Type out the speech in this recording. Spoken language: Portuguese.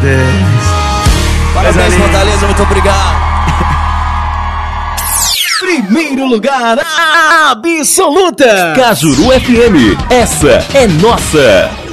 Parabéns, Fortaleza, muito obrigado. Primeiro lugar absoluta. Cajuru FM, essa é nossa.